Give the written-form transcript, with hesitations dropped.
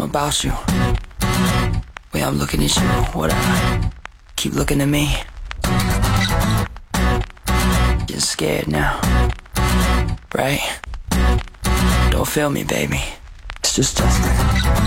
something about you. Way I'm looking at you, whatever. Keep looking at me. Getting scared now, right? Don't feel me, baby. It's just Justin.